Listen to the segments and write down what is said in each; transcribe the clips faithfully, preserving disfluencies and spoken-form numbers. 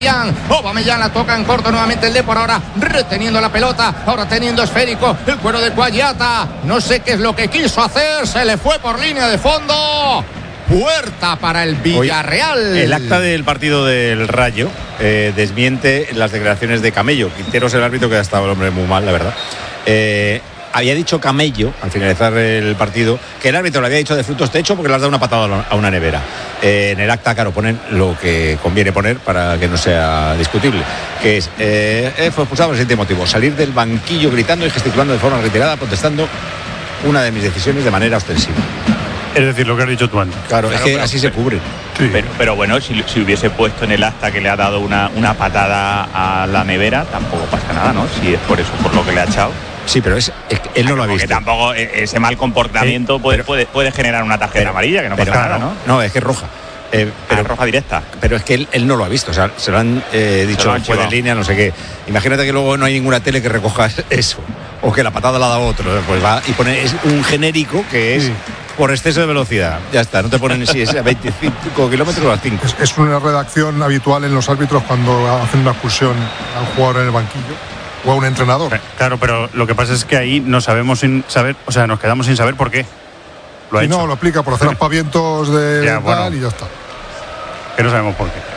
Aubameyang la toca en corto nuevamente el Depor, ahora reteniendo la pelota, ahora teniendo esférico el cuero de Cuagliata. No sé qué es lo que quiso hacer, se le fue por línea de fondo. Puerta para el Villarreal. Hoy, el acta del partido del Rayo eh, desmiente las declaraciones de Camello. Quinteros, el árbitro, que ha estado el hombre muy mal, la verdad. Eh, había dicho Camello, al finalizar el partido, que el árbitro le había dicho de frutos techo porque le has dado una patada a una nevera. Eh, en el acta, claro, ponen lo que conviene poner para que no sea discutible, que es, eh, fue expulsado por el siguiente motivo: salir del banquillo gritando y gesticulando de forma reiterada, protestando una de mis decisiones de manera ostensiva. Es decir, lo que has dicho tú antes. Claro, claro, es que pero, así se cubre. Sí. Pero, pero bueno, si, si hubiese puesto en el acta que le ha dado una, una patada a la nevera, tampoco pasa nada, ¿no? Si es por eso, por lo que le ha echado. Sí, pero es, es que él no lo ha visto. Porque tampoco ese mal comportamiento sí, puede, pero, puede, puede generar una tarjeta pero, amarilla, que no pasa nada, ¿no? No, es que es roja. Eh, pero ah, roja directa. Pero es que él, él no lo ha visto, o sea, se lo han eh, dicho fue de línea, no sé qué. Imagínate que luego no hay ninguna tele que recoja eso, o que la patada la da otro, pues va y pone es un genérico que es sí. por exceso de velocidad. Ya está, no te ponen si es a veinticinco kilómetros o a cinco. Es, es una redacción habitual en los árbitros cuando hacen una expulsión a un jugador en el banquillo o a un entrenador. Claro, pero lo que pasa es que ahí no sabemos sin saber, o sea, nos quedamos sin saber por qué. Lo ha y hecho. no, lo explica por hacer aspavientos de ya, tal bueno, y ya está. Que no sabemos por qué.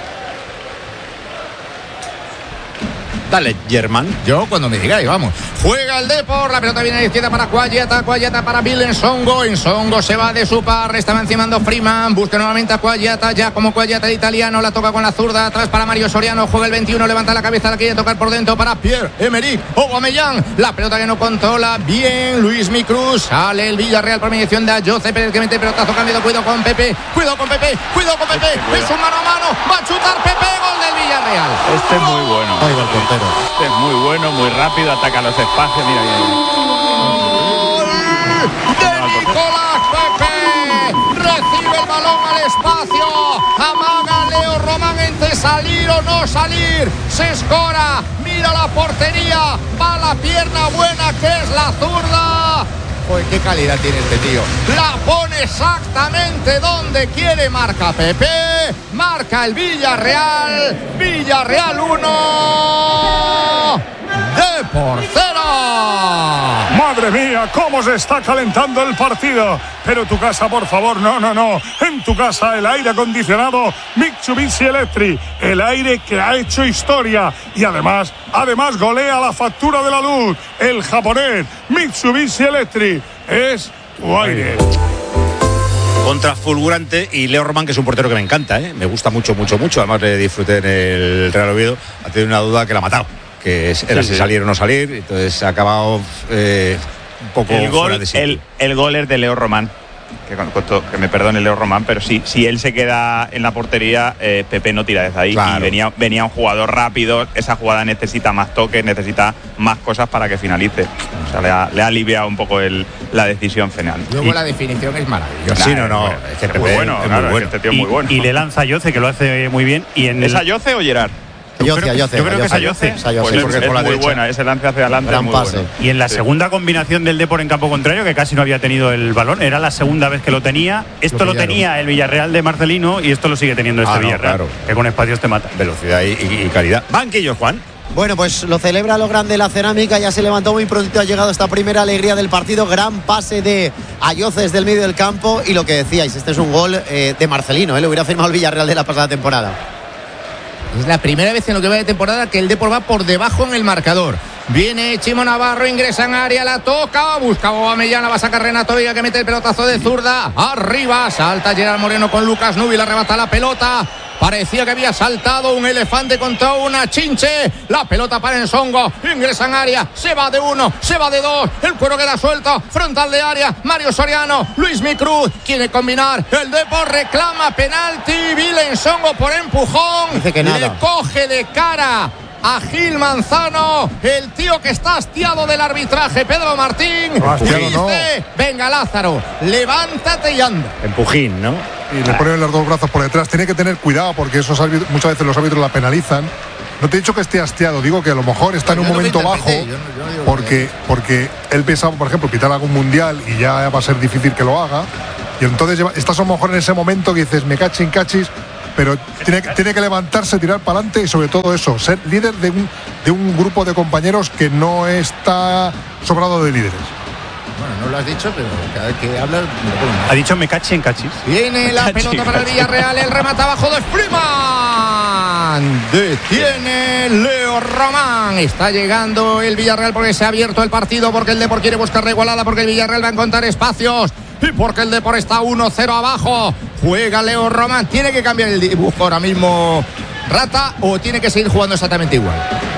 Dale, Germán. Yo cuando me digáis, vamos. Juega el Depor, la pelota viene a la izquierda para Cuagliata, Cuagliata para Bill Nsongo. Nsongo se va de su par, estaba encimando Freeman, busca nuevamente a Cuagliata, ya como Cuagliata el italiano, la toca con la zurda, atrás para Mario Soriano, juega el veintiuno, levanta la cabeza, la quiere tocar por dentro para Pierre-Emerick Aubameyang, la pelota que no controla bien Luis Micruz, sale el Villarreal por mediación de Ayoce Pérez que mete pelotazo cambiado, cuidado con Pepe, cuidado con Pepe, cuidado con Pepe, es un mano a mano, va a chutar Pepe, gol del Villarreal. Este es muy bueno. Ahí va el portero. Este es muy bueno, muy rápido, ataca los espacios, mira bien. De Nicolás Pepe, recibe el balón al espacio, amaga Leo Román entre salir o no salir, se escora, mira la portería, va la pierna buena que es la zurda. Pues qué calidad tiene este tío. La pone exactamente donde quiere, marca Pepe, marca el Villarreal, Villarreal uno, Depor cero. Madre mía, cómo se está calentando el partido. Pero tu casa, por favor, no, no, no. En tu casa el aire acondicionado Mitsubishi Electric, el aire que ha hecho historia y además, además golea la factura de la luz. El japonés Mitsubishi Electric es tu aire. Contra fulgurante y Leo Román, que es un portero que me encanta, ¿eh? Me gusta mucho, mucho, mucho. Además le disfruté en el Real Oviedo. Ha tenido una duda que la ha matado, que era sí, si sí. salir o no salir. Entonces ha acabado eh, un poco el gol, fuera de sitio. El, el gol es de Leo Román. Que, que me perdone Leo Román, pero sí, si él se queda en la portería, eh, Pepe no tira desde ahí. Claro. Y venía, venía un jugador rápido, esa jugada necesita más toques, necesita más cosas para que finalice. O sea, le ha, le ha aliviado un poco el, la decisión final. Luego y, la definición es maravillosa. Sí, no, no, bueno, es que es muy bueno, es claro, muy bueno. Es que este tío es muy bueno. Y, y le lanza a Ayoce, que lo hace muy bien. Y en ¿Es el... Ayoce o Gerard? Yo creo, Ayoce, yo creo que es Ayoce. Pues es, es muy buena, ese lance hacia adelante es muy pase. Bueno. Y en la sí. segunda combinación del Depor en campo contrario, que casi no había tenido el balón, era la segunda vez que lo tenía. Esto lo, lo tenía el Villarreal de Marcelino y esto lo sigue teniendo este ah, no, Villarreal, claro. que con espacios te mata. Velocidad y, y, y calidad. Banquillo, Juan. Bueno, pues lo celebra lo grande la Cerámica, ya se levantó muy prontito, ha llegado esta primera alegría del partido, gran pase de Ayoce desde el medio del campo y lo que decíais, este es un gol eh, de Marcelino, ¿eh? Le hubiera firmado el Villarreal de la pasada temporada. Es la primera vez en lo que va de temporada que el Depor va por debajo en el marcador. Viene Chimo Navarro, ingresa en área, la toca, busca Aubameyang, la va a sacar Renato Villa que mete el pelotazo de zurda. Arriba, salta Gerard Moreno con Lucas Nubi, la arrebata la pelota. Parecía que había saltado un elefante contra una chinche. La pelota para Nsongo. Ingresa en área. Se va de uno. Se va de dos. El cuero queda suelto. Frontal de área. Mario Soriano. Luis Micruz. Quiere combinar. El Depor reclama penalti. Bill Nsongo por empujón. Dice que nada. Le coge de cara a Gil Manzano, el tío que está hastiado del arbitraje, Pedro Martín. No, hastiado, dice, no. Venga Lázaro, levántate y anda. Empujín, ¿no? Y le ponen los dos brazos por detrás. Tiene que tener cuidado porque esos árbitros, muchas veces los árbitros la penalizan. No te he dicho que esté hastiado, digo que a lo mejor está en un momento bajo yo no, yo no porque, porque él pensaba, por ejemplo, pitar algún mundial y ya va a ser difícil que lo haga. Y entonces estás a lo mejor en ese momento que dices, me cachis, cachis, pero tiene, tiene que levantarse, tirar para adelante y sobre todo eso, ser líder de un, de un grupo de compañeros que no está sobrado de líderes. Bueno, no lo has dicho, pero cada vez que hablas me lo pongo. Ha dicho me cachi en cachis. Viene la pelota para el Villarreal, el remate abajo de Freeman. Detiene Leo Román. Está llegando el Villarreal porque se ha abierto el partido, porque el Depor quiere buscar la igualada, porque el Villarreal va a encontrar espacios y porque el Depor está uno cero abajo. Juega Leo Román. ¿Tiene que cambiar el dibujo ahora mismo Rata o tiene que seguir jugando exactamente igual?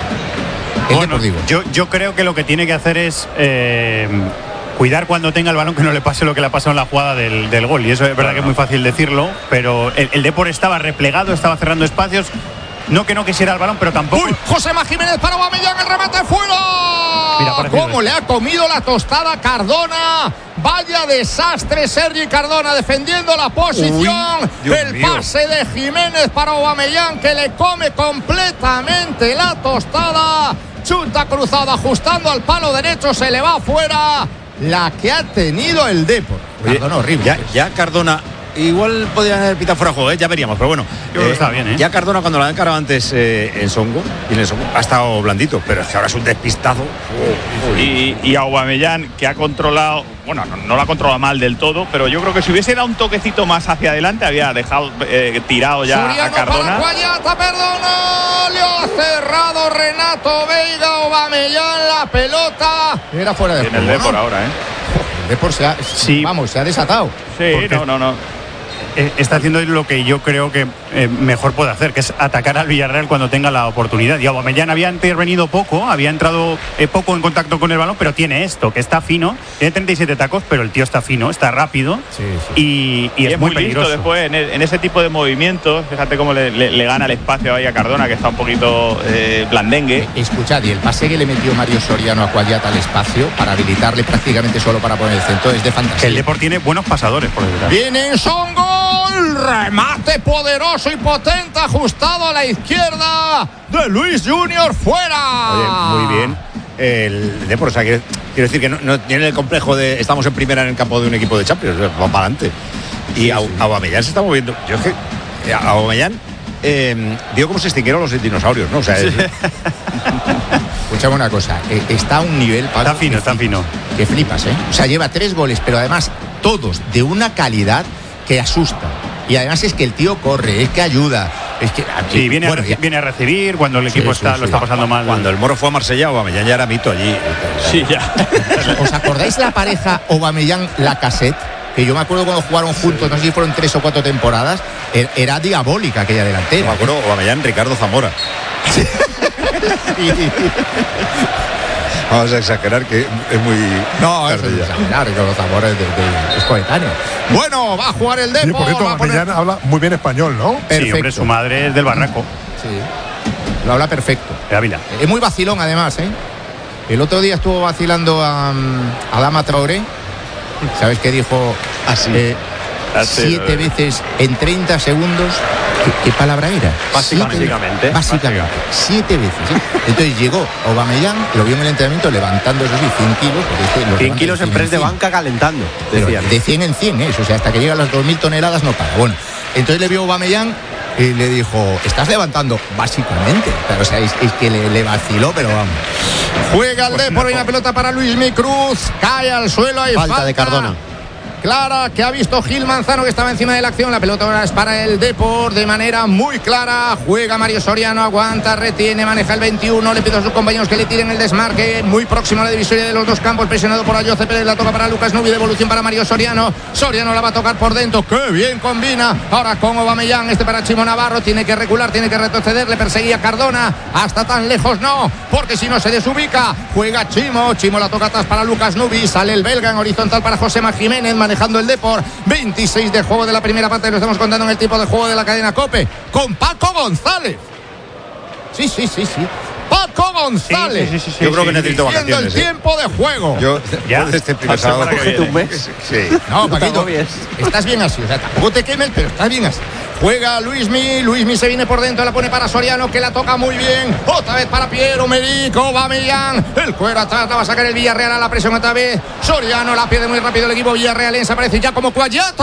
El Bueno, Depor, digo. yo, yo creo que lo que tiene que hacer es eh, cuidar cuando tenga el balón, que no le pase lo que le ha pasado en la jugada del, del gol. Y eso es verdad que es muy fácil decirlo, pero el, el Depor estaba replegado, estaba cerrando espacios. No que no quisiera el balón, pero tampoco. ¡Uy! Josema Jiménez para Aubameyang, el remate fuera. Mira, cómo le ha comido la tostada Cardona. Vaya desastre, Sergi Cardona defendiendo la posición. Uy, el mío. Pase de Jiménez para Aubameyang, que le come completamente la tostada. Chuta cruzada, ajustando al palo derecho, se le va afuera. La que ha tenido el Depor. Cardona horrible. Ya, ya Cardona. Igual podrían haber pitado fuera de juego, ¿eh? Ya veríamos, pero bueno. Yo creo que está bien, ¿eh? Ya Cardona, cuando la han encarado antes eh, en Songo, y en el Songo ha estado blandito, pero es que ahora es un despistazo. Oh, oh, y, y Aubameyang, que ha controlado, bueno, no, no lo ha controlado mal del todo, pero yo creo que si hubiese dado un toquecito más hacia adelante, había dejado eh, tirado ya Suriano a Cardona. Para Guayata, perdona, le ha cerrado Renato Veiga, Aubameyang la pelota. Era fuera de juego. En el Depor ¿no? ahora, ¿eh? El Depor se ha, sí. vamos, se ha desatado. Sí, no, no, no. Está haciendo lo que yo creo que eh, mejor puede hacer, que es atacar al Villarreal cuando tenga la oportunidad. Y Aubameyang había intervenido poco, había entrado eh, poco en contacto con el balón, pero tiene esto, que está fino, tiene treinta y siete tacos, pero el tío está fino, está rápido sí, sí. Y, y, y es, es muy, muy peligroso. Listo después en, el, en ese tipo de movimientos, fíjate cómo le, le, le gana el espacio ahí a Cardona, que está un poquito eh, blandengue. Escuchad, y el pase que le metió Mario Soriano a Cuayata al espacio para habilitarle prácticamente solo para poner el centro es de fantasía. El Depor tiene buenos pasadores por detrás. Viene en Songo. Remate poderoso y potente, ajustado a la izquierda de Luis Junior, fuera. Oye, muy bien. El Depor, o sea, quiero, quiero decir que no, no tiene el complejo de estamos en primera en el campo de un equipo de Champions, va para adelante. Y sí, sí. Aubameyang se está moviendo. Yo es que Aubameyang eh, vio cómo se extinguieron los dinosaurios, ¿no? O sea, sí. es, escuchame una cosa, eh, está a un nivel Pablo, está fino, está fino. Que flipas, ¿eh? O sea, lleva tres goles, pero además todos de una calidad que asusta. Y además es que el tío corre, es que ayuda. Es que aquí, sí, viene, bueno, a, viene a recibir cuando el equipo sí, está, sí, lo está pasando cuando, mal. Cuando el Moro fue a Marsella, Aubameyang ya era mito allí. Sí, ya. ¿Os acordáis la pareja Aubameyang-Lacazette? Que yo me acuerdo cuando jugaron juntos, no sé si fueron tres o cuatro temporadas, era diabólica aquella delantera. No me acuerdo, Aubameyang, Ricardo Zamora. Sí. Vamos a exagerar que es muy. No, es exagerar, Ricardo Zamora es, de, de, es coetáneo. Bueno, va a jugar el Depor. Sí, por cierto, Aubameyang poner... habla muy bien español, ¿no? Perfecto. Sí, hombre, su madre es del Barranco. Sí, lo habla perfecto. De Ávila. Es muy vacilón, además, ¿eh? El otro día estuvo vacilando a, a Adama Traoré. ¿Sabes qué dijo? Así. Eh, siete veces en treinta segundos. ¿Qué, qué palabra era? Básicamente. Siete, básicamente. Siete veces. ¿eh? Entonces llegó Aubameyang, lo vio en el entrenamiento levantando esos cien kilos. Este, cien kilos en press de banca calentando. Decían. De cien en cien, ¿eh? O sea, hasta que llega a las dos mil toneladas no para. Bueno, entonces le vio Aubameyang y le dijo, ¿estás levantando? Básicamente. Pero, o sea, es, es que le, le vaciló, pero vamos. Juega el Depor, una pelota para Luismi Cruz. Cae al suelo, hay falta. Falta de Cardona. Clara, que ha visto Gil Manzano, que estaba encima de la acción. La pelota ahora es para el Depor de manera muy clara. Juega Mario Soriano, aguanta, retiene, maneja el veintiuno. Le pide a sus compañeros que le tiren el desmarque. Muy próximo a la divisoria de los dos campos, presionado por Ayoce Pérez. La toca para Lucas Nubi, devolución para Mario Soriano. Soriano la va a tocar por dentro. ¡Qué bien combina! Ahora con Aubameyang, este para Chimo Navarro. Tiene que recular, tiene que retroceder. Le perseguía Cardona. Hasta tan lejos no, porque si no se desubica. Juega Chimo. Chimo la toca atrás para Lucas Nubi. Sale el belga en horizontal para Josema Jiménez, manejando el Depor. veintiséis de juego de la primera parte. Lo estamos contando en el tipo de juego de la cadena COPE con Paco González. Sí, sí, sí, sí. Paco González. Sí, sí, sí, sí, Yo creo sí, que necesito sí. vacaciones. el tiempo ¿eh? de juego. Yo, después de este primer sábado, cógete un mes. Sí. No, Paquito, estás bien así. O sea, tampoco te quemes, pero estás bien así. Juega Luismi, Luismi se viene por dentro, la pone para Soriano, que la toca muy bien. Otra vez para Piero, Merico, Aubameyang. El cuero atrás, la va a sacar el Villarreal a la presión otra vez. Soriano la pierde muy rápido el equipo villarrealense, aparece ya como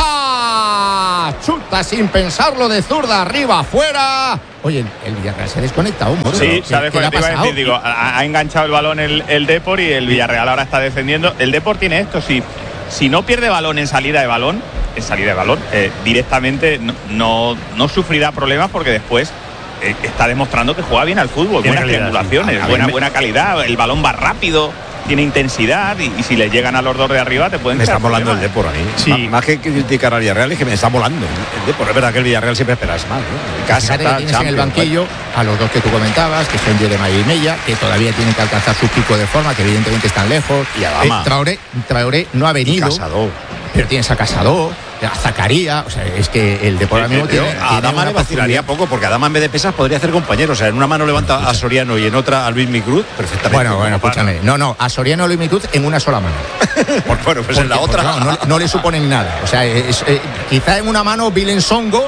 Cuayata. Chuta sin pensarlo de zurda, arriba, afuera. Oye, el, el Villarreal se ha desconectado. Moro, sí, ¿no? se ha desconectado. Iba a decir, digo, ha, ha enganchado el balón el, el Depor y el Villarreal ahora está defendiendo. El Depor tiene esto, si, si no pierde balón en salida de balón, en salida de balón, eh, directamente no, no, no sufrirá problemas porque después eh, está demostrando que juega bien al fútbol, buenas triangulaciones, sí. buena, buena calidad, el balón va rápido, tiene intensidad y, y si le llegan a los dos de arriba te pueden... Me está molando el Depor a mí. Sí. Más, más que criticar al Villarreal es que me está molando el Depor. Es verdad que el Villarreal siempre esperas más, ¿no? En casa, Fíjate que tienes en el banquillo a los dos que tú comentabas, que son Jeremai y Mella, que todavía tienen que alcanzar su pico de forma, que evidentemente están lejos. Y Adama. Eh, Traoré, Traoré no ha venido. Casado. Pero tienes a Casado, a Zacaría, o sea, es que el Depor mismo tiene, a tiene Adama le vacilaría poco, porque Adama en vez de pesas podría hacer compañeros. O sea, en una mano levanta a Soriano y en otra a Luismi Cruz, perfectamente. Bueno, bueno, escúchame. No, no, a Soriano y Luismi Cruz en una sola mano. Por, bueno, pues porque, en la otra. No, no, no le suponen nada. O sea, es, es, quizá en una mano Vilen Songo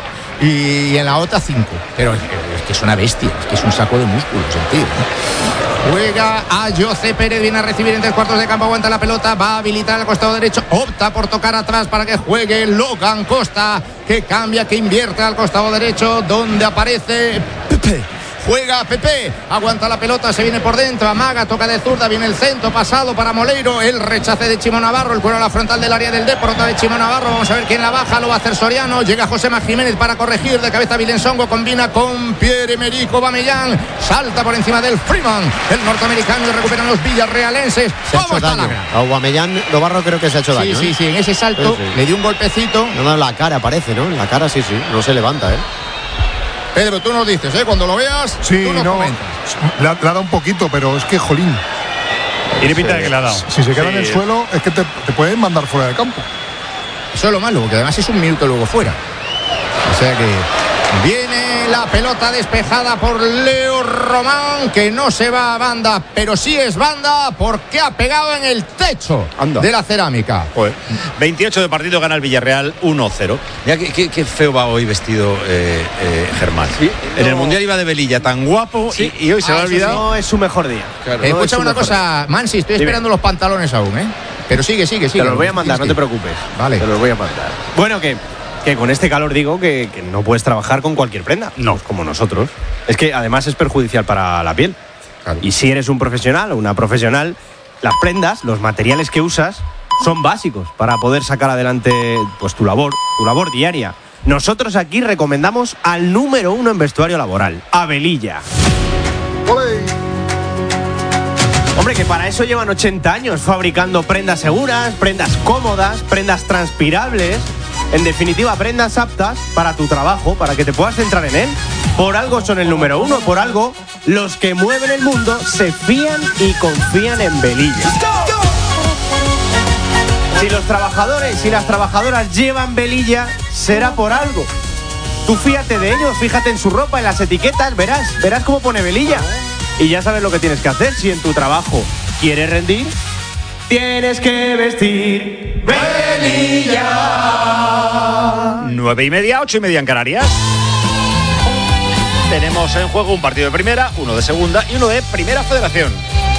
y en la otra cinco. Pero es, es que es una bestia, es que es un saco de músculos el tío, ¿no? Juega a José Pérez, viene a recibir en tres cuartos de campo, aguanta la pelota, va a habilitar al costado derecho, opta por tocar atrás para que juegue Logan Costa, que cambia, que invierte al costado derecho, donde aparece Pepe. Juega Pepe, aguanta la pelota, se viene por dentro, amaga, toca de zurda, viene el centro, pasado para Moleiro, el rechace de Chimo Navarro, el cuero a la frontal del área del Depor, otra de Chimo Navarro, vamos a ver quién la baja, lo va a hacer Soriano, llega Josema Jiménez para corregir, de cabeza Vilensongo, combina con Pierre-Emerick Aubameyang, salta por encima del Freeman, el norteamericano, y recuperan los villarrealenses. Se ha hecho daño. Aubameyang, Navarro creo que se ha hecho daño. Sí, sí, sí, en ese salto sí, sí. le dio un golpecito. No, no, la cara parece, ¿no? En la cara sí, sí, no se levanta, ¿eh? Pedro, tú nos dices, ¿eh? Cuando lo veas, sí, tú nos no, comentas. le ha, le ha dado un poquito, pero es que, jolín. Tiene pinta de que le ha dado. Si se queda sí. en el suelo, es que te, te pueden mandar fuera de campo. Eso es lo malo, porque además es un minuto luego fuera. O sea que viene la pelota despejada por Leo Román, que no se va a banda, pero sí es banda porque ha pegado en el techo Anda. de la cerámica. Joder. veintiocho de partido, gana el Villarreal uno cero. Mira qué, qué, qué feo va hoy vestido eh, eh, Germán. Sí, no. En el Mundial iba de velilla, tan guapo, sí. y, y hoy se ah, le ha olvidado. No es su mejor día. Claro, eh, no escúchame una cosa, Mansi, estoy Dime. esperando los pantalones aún, ¿eh? Pero sigue, sigue, sigue. Te los voy a mandar, no te preocupes. Vale. Te los voy a mandar. Bueno, que... que con este calor digo que, que no puedes trabajar con cualquier prenda. No. Pues como nosotros. Es que además es perjudicial para la piel. Claro. Y si eres un profesional o una profesional, las prendas, los materiales que usas, son básicos para poder sacar adelante pues tu labor, tu labor diaria. Nosotros aquí recomendamos al número uno en vestuario laboral, Abelilla. ¡Olé! Hombre, que para eso llevan ochenta años fabricando prendas seguras, prendas cómodas, prendas transpirables. En definitiva, prendas aptas para tu trabajo, para que te puedas centrar en él. Por algo son el número uno, por algo los que mueven el mundo se fían y confían en Velilla. Si los trabajadores y las trabajadoras llevan Velilla, será por algo. Tú fíjate de ellos, fíjate en su ropa, en las etiquetas, verás, verás cómo pone Velilla. Y ya sabes lo que tienes que hacer. Si en tu trabajo quieres rendir, tienes que vestir Velilla. Nueve y media, ocho y media en Canarias. Tenemos en juego un partido de primera, uno de segunda y uno de primera federación.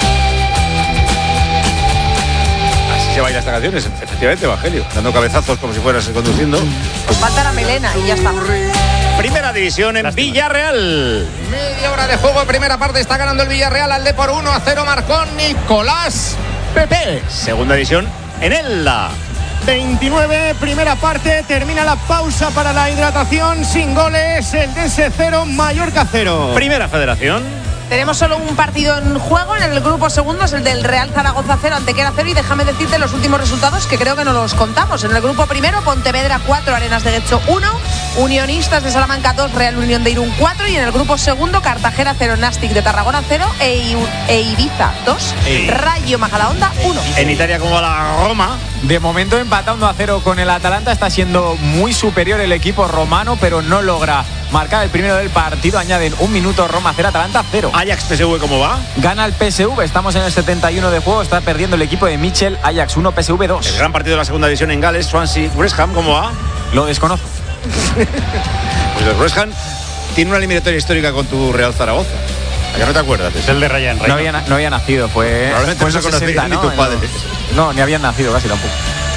Así se baila esta canción, efectivamente, Evangelio, dando cabezazos como si fueras conduciendo. Pues falta la melena y ya está. Primera división en Lástima. Villarreal. Media hora de juego, primera parte, está ganando el Villarreal al Depor uno a cero, marcó Nicolás Pepe. Segunda división en Elda. veintinueve, primera parte, termina la pausa para la hidratación, sin goles, el D S cero, Mallorca cero. Primera federación. Tenemos solo un partido en juego en el grupo segundo, es el del Real Zaragoza cero, Antequera cero, y déjame decirte los últimos resultados que creo que no los contamos. En el grupo primero, Pontevedra cuatro, Arenas de Guecho uno, Unionistas de Salamanca dos, Real Unión de Irún cuatro. Y en el grupo segundo, Cartagena cero, Nastic de Tarragona cero e, e Ibiza dos, Ey. Rayo Majadahonda uno. En Italia, como la Roma. De momento empatando a cero con el Atalanta. Está siendo muy superior el equipo romano, pero no logra marcar el primero del partido. Añaden un minuto, Roma cero, Atalanta cero. Ajax P S V, ¿cómo va? Gana el P S V, estamos en el setenta y uno de juego. Está perdiendo el equipo de Mitchell. Ajax uno, P S V dos. El gran partido de la segunda división en Gales, Swansea West Ham, ¿cómo va? Lo desconozco. Pues el West Ham tiene una eliminatoria histórica con tu Real Zaragoza. ¿A qué no te acuerdas? Es el de Ryan Ryan. No había, no había nacido, fue. Probablemente fue no conocían ni tus padres. No, ni habían nacido casi tampoco.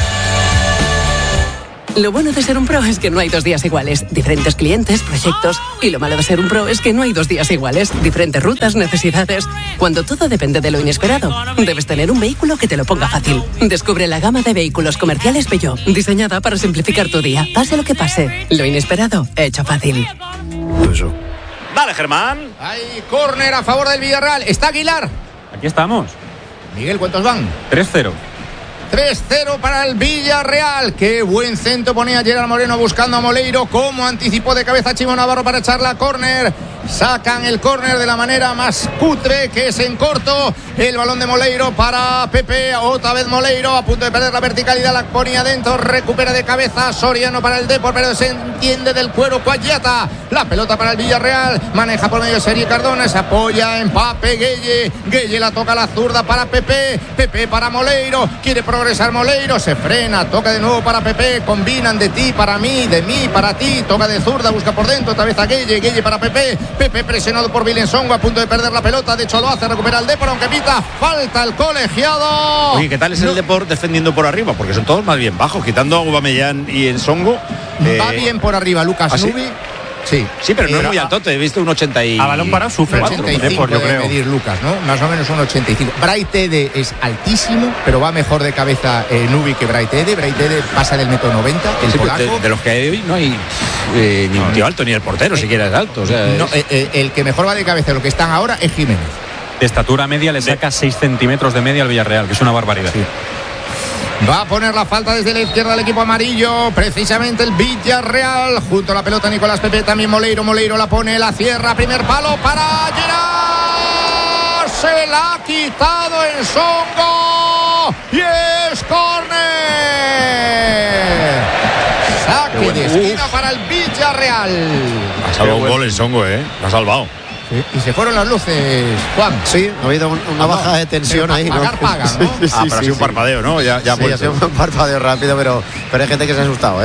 Lo bueno de ser un pro es que no hay dos días iguales. Diferentes clientes, proyectos. Y lo malo de ser un pro es que no hay dos días iguales. Diferentes rutas, necesidades. Cuando todo depende de lo inesperado, debes tener un vehículo que te lo ponga fácil. Descubre la gama de vehículos comerciales Peugeot, diseñada para simplificar tu día. Pase lo que pase, lo inesperado, hecho fácil. Eso. Dale, Germán. Hay córner a favor del Villarreal. Está Aguilar. Aquí estamos. Miguel, ¿cuántos van? tres cero. tres cero para el Villarreal. Qué buen centro ponía Gerard Moreno buscando a Moleiro. Cómo anticipó de cabeza Chimo Navarro para echarla a córner. Sacan el córner de la manera más cutre, que es en corto. El balón de Moleiro para Pepe. Otra vez Moleiro a punto de perder la verticalidad. La ponía dentro. Recupera de cabeza Soriano para el Depor, pero se entiende del cuero Cuayata. La pelota para el Villarreal. Maneja por medio de Sergi Cardona. Se apoya en Pape Gueye. Gueye la toca a la zurda para Pepe. Pepe para Moleiro. Quiere progresar Moleiro. Se frena. Toca de nuevo para Pepe. Combinan de ti para mí. De mí para ti. Toca de zurda. Busca por dentro. Otra vez a Gueye. Gueye para Pepe. Pepe presionado por Vilensongo, a punto de perder la pelota. De hecho lo hace, recupera el Depor, aunque pita falta el colegiado. Oye, ¿qué tal es no. el Depor defendiendo por arriba? Porque son todos más bien bajos, quitando a Aubameyang y Ensongo. Va eh... bien por arriba Lucas ¿Ah, Nubi. Sí? Sí, sí, pero no eh, es muy alto. Te he visto un ochenta y... A balón parado sufre. ochenta y cinco yo creo. Medir Lucas, ¿no? Más o menos un ochenta y cinco. Braithede es altísimo, pero va mejor de cabeza eh, Nubi que Braithede. Braithede pasa del metro noventa. El sí, polaco. De, de los que hay hoy no hay eh, ni un tío alto, ni el portero eh, siquiera es alto. O sea, no, es... eh, eh, el que mejor va de cabeza de lo que están ahora es Jiménez. De estatura media le saca seis centímetros de media al Villarreal, que es una barbaridad. Sí. Va a poner la falta desde la izquierda del equipo amarillo, precisamente el Villarreal. Junto a la pelota Nicolás Pepe, también Moleiro. Moleiro la pone, la cierra, primer palo para Gerard. Se la ha quitado en Songo y es córner. Saque de esquina Uf. para el Villarreal. Ha salvado un gol en Songo, ¿eh? Lo ha salvado. Sí, y se fueron las luces, Juan. Sí, ha habido un, una ah, baja no, de tensión ahí. Pagar, ¿no? pagan, ¿no? Sí, sí, ah, pero sí, ha sido sí. un parpadeo, ¿no? Ya, ya sí, ha sido un parpadeo rápido, pero, pero hay gente que se ha asustado, ¿eh?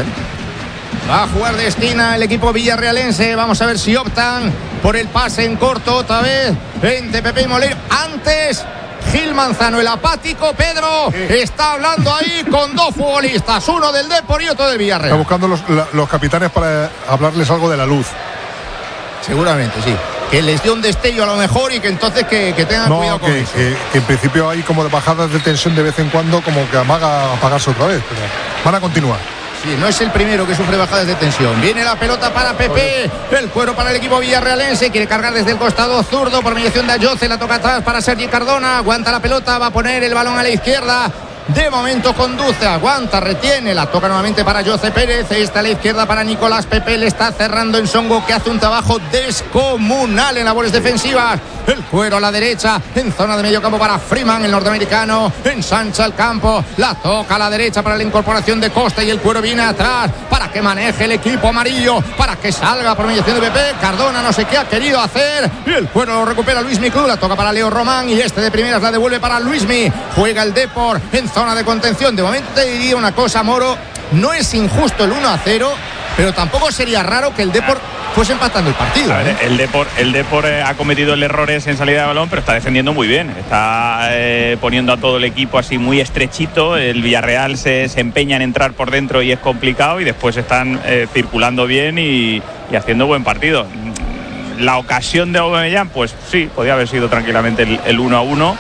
Va a jugar de esquina el equipo villarrealense. Vamos a ver si optan por el pase en corto otra vez entre Pepe y Moleiro. Antes, Gil Manzano, el apático Pedro, sí. está hablando ahí con dos futbolistas, uno del Depor y otro del Villarreal. Está buscando los, la, los capitanes para hablarles algo de la luz. Seguramente, sí. Que les dé un destello a lo mejor y que entonces que, que tengan no, cuidado que, con eso. Que, que en principio hay como de bajadas de tensión de vez en cuando, como que amaga apagarse otra vez, pero van a continuar. Sí, no es el primero que sufre bajadas de tensión. Viene la pelota para Pepe, el cuero para el equipo villarrealense, quiere cargar desde el costado zurdo por mediación de Ayoce, la toca atrás para Sergi Cardona, aguanta la pelota, va a poner el balón a la izquierda. De momento conduce, aguanta, retiene, la toca nuevamente para José Pérez, está a la izquierda para Nicolás Pepe, le está cerrando en Songo, que hace un trabajo descomunal en labores defensivas. El cuero a la derecha, en zona de medio campo para Freeman, el norteamericano, ensancha el campo, la toca a la derecha para la incorporación de Costa y el cuero viene atrás para que maneje el equipo amarillo, para que salga por mediación de Pepe. Cardona no sé qué ha querido hacer y el cuero lo recupera Luismi Cruz, la toca para Leo Román y este de primeras la devuelve para Luismi. Juega el Depor en zona de contención. De momento te diría una cosa, Moro, no es injusto el uno a cero, pero tampoco sería raro que el Depor fuese empatando el partido. A ver, ¿eh? El Depor, el Depor eh, ha cometido el errores en salida de balón, pero está defendiendo muy bien. Está eh, poniendo a todo el equipo así muy estrechito. El Villarreal se, se empeña en entrar por dentro y es complicado, y después están eh, circulando bien y, y haciendo buen partido. La ocasión de Aubameyang, pues sí, podía haber sido tranquilamente el, el uno a uno.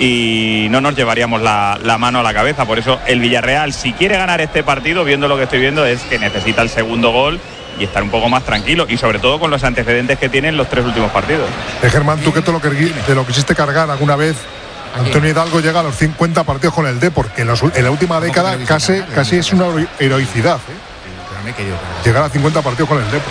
Y no nos llevaríamos la, la mano a la cabeza. Por eso el Villarreal, si quiere ganar este partido, viendo lo que estoy viendo, es que necesita el segundo gol y estar un poco más tranquilo, y sobre todo con los antecedentes que tienen los tres últimos partidos. Eh, Germán, tú que te lo, te lo quisiste cargar alguna vez, Antonio Hidalgo llega a los cincuenta partidos con el Depor, que en, los, en la última década casi, casi es una heroicidad, ¿eh? llegar a cincuenta partidos con el Depor.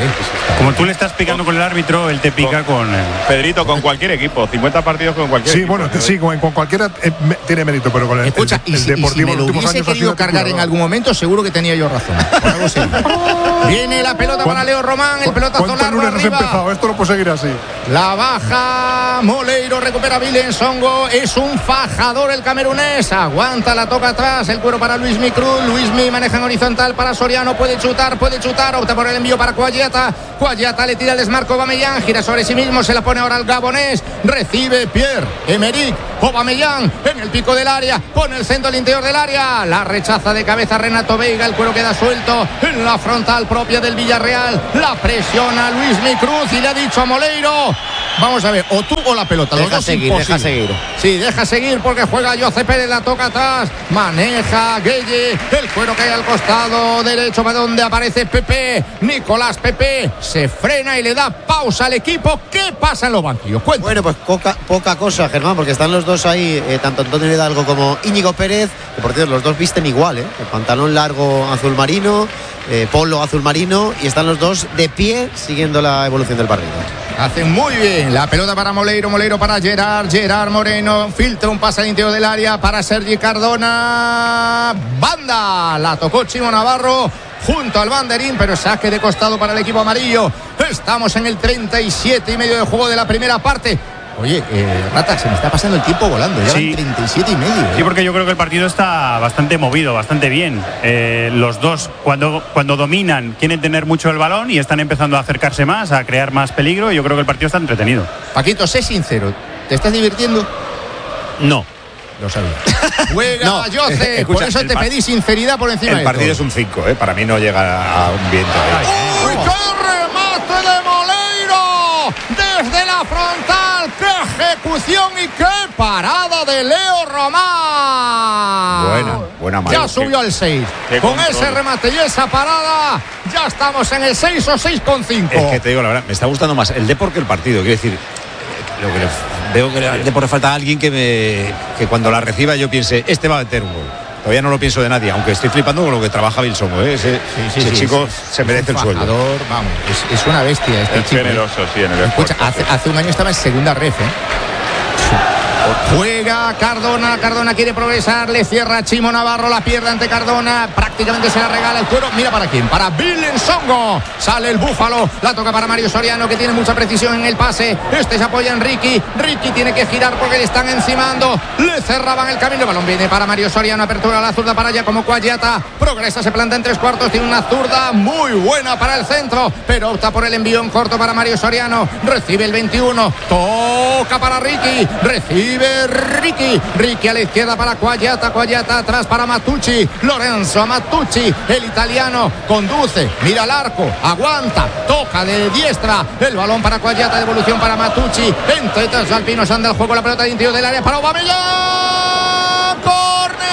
Como tú le estás picando con el árbitro, él te pica con el... Pedrito, con cualquier equipo, cincuenta partidos con cualquier sí, equipo. Bueno, sí, con, con cualquiera eh, me, tiene mérito, pero con el, Escucha, el, el y si, Deportivo y si me lo hubiese querido cargar en algún momento, seguro que tenía yo razón. Por algo sí. Viene la pelota para Leo Román, el pelotazo largo lunes arriba. Has empezado? Esto no puede seguir así. La baja Moleiro, recupera Vilen Songo, es un fajador el camerunés, aguanta, la toca atrás, el cuero para Luismi Cruz, Luismi maneja en horizontal para Soriano, puede chutar, puede chutar, opta por el envío para Cuayata, Cuayata le tira el desmarco a Aubameyang, gira sobre sí mismo, se la pone ahora al gabonés, recibe Pierre-Emerick Aubameyang en el pico del área, pone el centro al interior del área, la rechaza de cabeza Renato Veiga, el cuero queda suelto en la frontal propia del Villarreal, la presiona Luismi Cruz y le ha dicho a Moleiro, vamos a ver, o tú o la pelota, los deja dos seguir, imposible. deja seguir. Sí, deja seguir porque juega Jose Pérez, la toca atrás, maneja Gueye, el cuero cae al costado derecho para donde aparece Pepe, Nicolás Pepe, se frena y le da pausa al equipo. ¿Qué pasa en los banquillos? Cuenta. Bueno, pues poca, poca cosa, Germán, porque están los dos ahí, eh, tanto Antonio Hidalgo como Íñigo Pérez, que por cierto los dos visten igual, ¿eh? El pantalón largo azul marino, eh, polo azul marino, y están los dos de pie siguiendo la evolución del partido. Hacen muy bien. La pelota para Moleiro, Moleiro para Gerard, Gerard Moreno, filtra un pase al interior del área para Sergi Cardona. Banda, la tocó Chimo Navarro junto al banderín, pero saque de costado para el equipo amarillo. Estamos en el treinta y siete y medio de juego de la primera parte. Oye, eh, Rata, se me está pasando el tiempo volando. Ya sí. van treinta y siete y medio. ¿eh? Sí, porque yo creo que el partido está bastante movido, bastante bien. Eh, los dos, cuando, cuando dominan, quieren tener mucho el balón y están empezando a acercarse más, a crear más peligro. Y yo creo que el partido está entretenido. Paquito, sé sincero, ¿te estás divirtiendo? No. Lo sabía. Juega no, Jose, escucha, por eso te pedí sinceridad por encima el de partido todo. Es un cinco, ¿eh? Para mí no llega a un viento. ¿eh? ¡Uy, qué remate de Moleiro! Desde la frontal, qué ejecución y qué parada de Leo Román. Buena, buena mano. Ya subió al seis. Con control. Ese remate y esa parada, ya estamos en el seis o seis con cinco. Es que te digo la verdad, me está gustando más el Depor que el partido. Quiero decir, lo que le, veo que el Depor le falta a alguien que, me, que cuando la reciba yo piense, este va a meter un gol. Todavía no lo pienso de nadie, aunque estoy flipando con lo que trabaja Bilsomo, ¿eh? Ese, sí, sí, ese sí, chico sí, se merece el sueldo. Vamos, es, es una bestia este es chico. generoso, sí, en el Escucha, esfuerzo, hace, sí. hace un año estaba en segunda ref, ¿eh? Juega Cardona, Cardona quiere progresar, le cierra Chimo Navarro, la pierde ante Cardona, prácticamente se la regala el cuero, mira para quién, para Vilen Songo, sale el búfalo, la toca para Mario Soriano que tiene mucha precisión en el pase, este se apoya en Ricky, Ricky tiene que girar porque le están encimando, le cerraban el camino, el balón viene para Mario Soriano, apertura a la zurda para allá como Cuayata, progresa, se planta en tres cuartos, tiene una zurda muy buena para el centro, pero opta por el envío en corto para Mario Soriano, recibe el veintiuno, toca para Ricky, recibe Ricky, Ricky a la izquierda para Cuayata, Cuayata atrás para Matucci, Lorenzo Matucci, el italiano conduce, mira al arco, aguanta, toca de diestra, el balón para Cuayata, devolución para Matucci, entre tres alpinos anda el juego, la pelota de interior del área para Aubameyang, córner.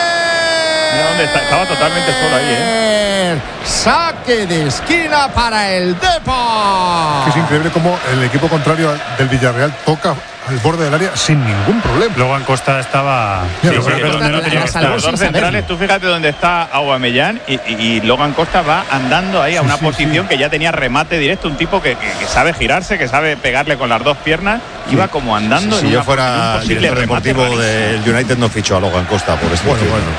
Mira dónde está, estaba totalmente solo ahí, ¿eh? Saque de esquina para el Depor. Es increíble cómo el equipo contrario del Villarreal toca al borde del área sin ningún problema. Logan Costa estaba sí, yo sí, creo sí, que donde no tenía que estar. Los dos centrales, tú fíjate dónde está Aubameyang y, y, y Logan Costa va andando ahí a una sí, posición sí. que ya tenía remate directo, un tipo que, que, que sabe girarse, que sabe pegarle con las dos piernas, sí. iba como andando. Sí, en si una, yo fuera director deportivo del United no ficho a Logan Costa por este bueno, bueno.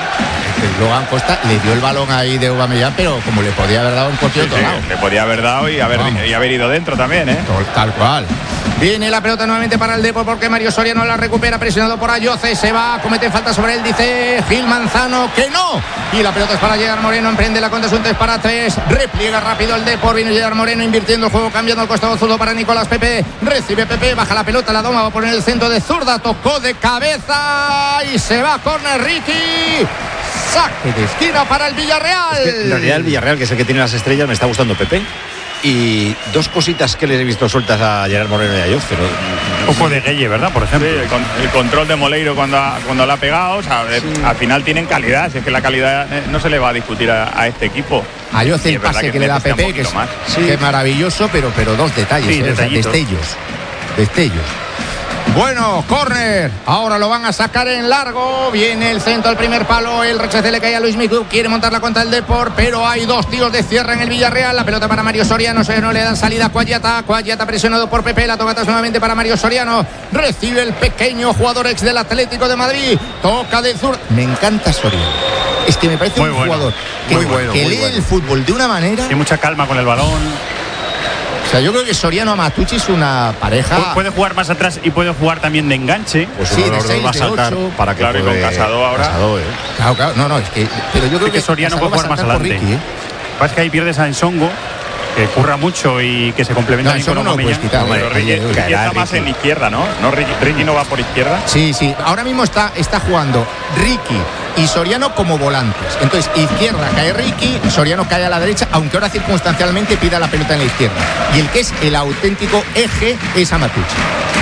Logan Costa le dio el balón ahí de Aubameyang, pero como le podía haber dado en cualquier otro sí, lado. Le podía haber dado y haber, y haber ido dentro también, ¿eh? Tal cual. Viene la pelota nuevamente para el Depor porque Mario Soriano la recupera, presionado por Ayoce, se va, comete falta sobre él, dice Gil Manzano que no. Y la pelota es para Gerard Moreno, emprende la contra, es un tres para tres, repliega rápido el Depor, viene Gerard Moreno invirtiendo el juego, cambiando al costado zurdo para Nicolás Pepe, recibe Pepe, baja la pelota, la doma, va a poner el centro de zurda, tocó de cabeza y se va a córner Ricky. Saque de esquina para el Villarreal. Es que en realidad el Villarreal, que es el que tiene las estrellas, me está gustando Pepe. Y dos cositas que les he visto sueltas a Gerard Moreno y a Yoff, pero un poco de Gueye, ¿verdad? Por ejemplo. Sí, el, con, el control de Moleiro cuando, ha, cuando la ha pegado, o sea, sí. al final tienen calidad, si es que la calidad no se le va a discutir a, a este equipo. A Yoff el pase que, que le da Pepe, que es, sí. que es maravilloso, pero, pero dos detalles, sí, eh, o sea, destellos. Destellos. Bueno, córner. Ahora lo van a sacar en largo. Viene el centro al primer palo. El rechace le cae a Luis Michu. Quiere montar la contra el Depor, pero hay dos tiros de cierre en el Villarreal. La pelota para Mario Soriano. No le dan salida a Cuayata. Cuayata presionado por Pepe. La toca atrás nuevamente para Mario Soriano. Recibe el pequeño jugador ex del Atlético de Madrid. Toca de zurda. Me encanta Soriano. Es que me parece muy un bueno, jugador que, muy bueno, que muy lee bueno. el fútbol de una manera. Tiene mucha calma con el balón. O sea, yo creo que Soriano-Matucci es una pareja. Puede jugar más atrás y puede jugar también de enganche. Pues sí, de seis, va a saltar ocho. Para que claro, y con Casado ahora. Casado, ¿eh? Claro, claro. No, no, es que. Pero yo creo que, que Soriano puede jugar más adelante. Ricky, ¿eh? Pasa que ahí pierdes a Ensongo, que curra mucho y que se complementa no, bien con no lo puedes quitar. Pero Ricky, Ricky está Ricky. más en la izquierda, ¿no? ¿No Ricky, Ricky no va por izquierda? Sí, sí. Ahora mismo está, está jugando Ricky y Soriano como volantes. Entonces, izquierda cae Ricky, Soriano cae a la derecha, aunque ahora circunstancialmente pida la pelota en la izquierda. Y el que es el auténtico eje es a Matucci.